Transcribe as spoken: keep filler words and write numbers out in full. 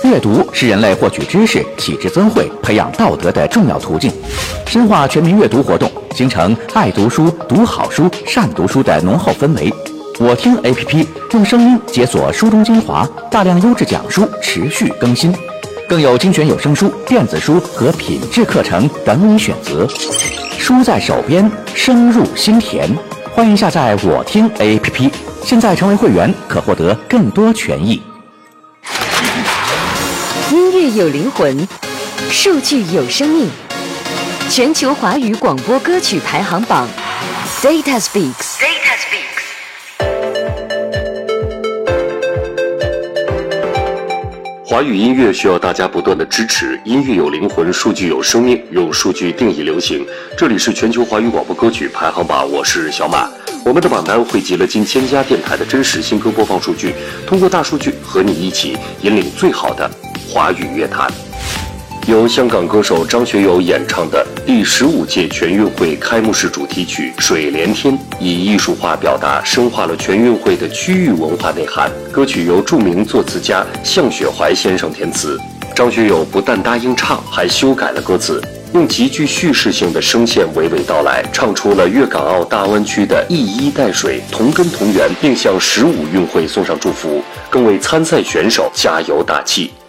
阅读是人类获取知识、体质增慧、培养道德的重要途径。深化全民阅读活动，形成爱读书、读好书、善读书的浓厚氛围。我听 A P P 用声音解锁书中精华，大量优质讲书持续更新，更有精选有声书、电子书和品质课程等你选择。书在手边，声入心田。欢迎下载我听 A P P， 现在成为会员可获得更多权益。 音乐有灵魂，数据有生命。全球华语广播歌曲排行榜 ，Data Speaks。Data Speaks。 华语音乐需要大家不断的支持，音乐有灵魂，数据有生命，用数据定义流行。这里是全球华语广播歌曲排行榜，我是小马。我们的榜单汇集了近千家电台的真实新歌播放数据，通过大数据和你一起引领最好的华语乐坛。由香港歌手张学友演唱的第十五届全运会开幕式主题曲《水连天》，以艺术化表达，深化了全运会的区域文化内涵。歌曲由著名作词家向雪怀先生填词，张学友不但答应唱，还修改了歌词，用极具叙事性的声线娓娓道来，唱出了粤港澳大湾区的一衣带水、同根同源，并向十五运会送上祝福，更为参赛选手加油打气。